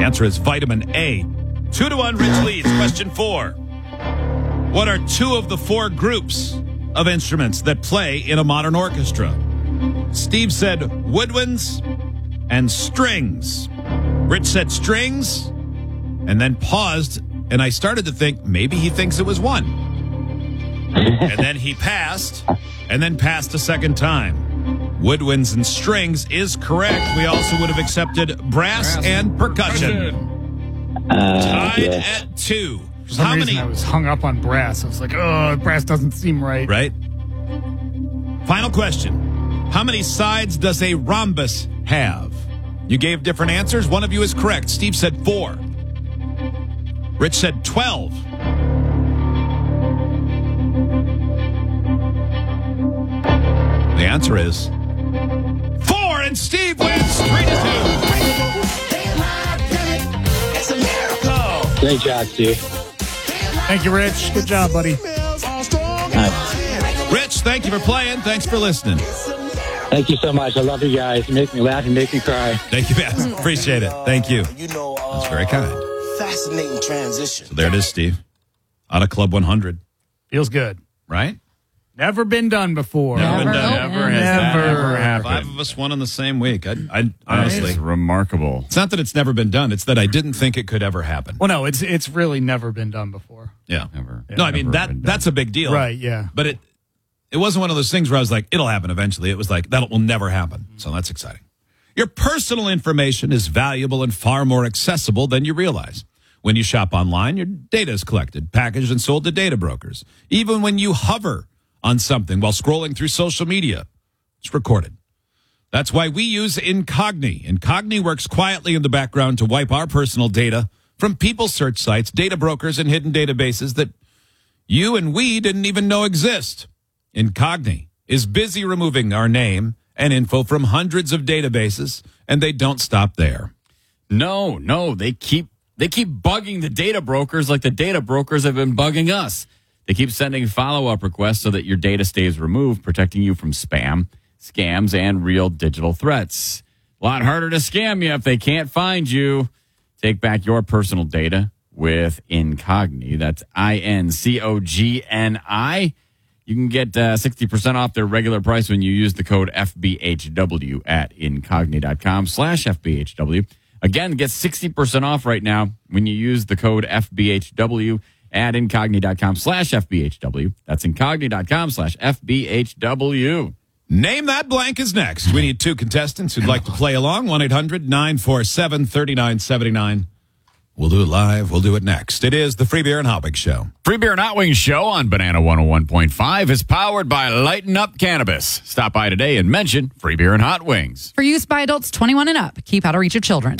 answer is vitamin A. 2-1, Rich leads. Question 4. What are two of the four groups of instruments that play in a modern orchestra? Steve said woodwinds and strings. Rich said strings and then paused, and I started to think maybe he thinks it was one. And then he passed, and then passed a second time. Woodwinds and strings is correct. We also would have accepted brass and percussion. Tied at 2. For some reason, I was hung up on brass. I was like, oh, brass doesn't seem right. Right? Final question. How many sides does a rhombus have? You gave different answers. One of you is correct. Steve said 4. Rich said 12. The answer is 4, and Steve wins 3-2. It's a miracle. Great job, Steve. Thank you, Rich. Good job, buddy. Rich, thank you for playing. Thanks for listening. Thank you so much. I love you guys. You make me laugh and make me cry. Thank you, man. Appreciate it. Thank you. That's very kind. Fascinating transition. So there it is, Steve. Out of Club 100. Feels good. Right? Never been done before. Never been done. Never has that ever happened. 5 of us won in the same week. I honestly, it's remarkable. it's not that it's never been done. It's that I didn't think it could ever happen. Well, no, it's really never been done before. Yeah. Never. No, I mean, that's a big deal. Right, yeah. But it wasn't one of those things where I was like, it'll happen eventually. It was like, that will never happen. So that's exciting. Your personal information is valuable and far more accessible than you realize. When you shop online, your data is collected, packaged, and sold to data brokers. Even when you hover on something while scrolling through social media, it's recorded. That's why we use Incogni. Incogni works quietly in the background to wipe our personal data from people's search sites, data brokers, and hidden databases that you and we didn't even know exist. Incogni is busy removing our name and info from hundreds of databases, and they don't stop there. No, they keep bugging the data brokers like the data brokers have been bugging us. They keep sending follow-up requests so that your data stays removed, protecting you from spam, scams, and real digital threats. A lot harder to scam you if they can't find you. Take back your personal data with Incogni. That's INCOGNI. You can get 60% off their regular price when you use the code FBHW at Incogni.com/FBHW. Again, get 60% off right now when you use the code FBHW at Incogni.com/FBHW. That's Incogni.com/FBHW. Name That Blank is next. We need 2 contestants who'd like to play along. 1-800-947-3979. We'll do it live. We'll do it next. It is the Free Beer and Hot Wings Show. Free Beer and Hot Wings Show on Banana 101.5 is powered by Lighten Up Cannabis. Stop by today and mention Free Beer and Hot Wings. For use by adults 21 and up. Keep out of reach of children.